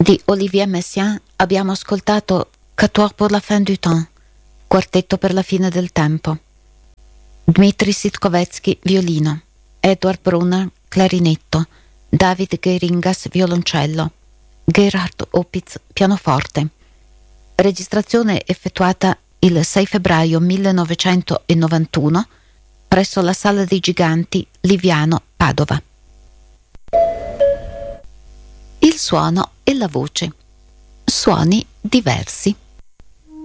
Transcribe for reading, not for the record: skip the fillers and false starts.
Di Olivier Messiaen abbiamo ascoltato Quatuor pour la fin du temps, quartetto per la fine del tempo. Dmitri Sitkovetsky, violino. Edward Brunner, clarinetto. David Geringas, violoncello. Gerhard Opitz, pianoforte. Registrazione effettuata il 6 febbraio 1991 presso la Sala dei Giganti Liviano, Padova. Il suono e la voce. Suoni diversi.